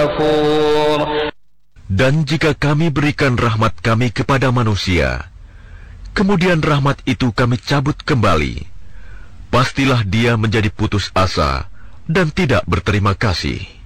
Dan jika kami berikan rahmat kami kepada manusia, kemudian rahmat itu kami cabut kembali, pastilah dia menjadi putus asa dan tidak berterima kasih.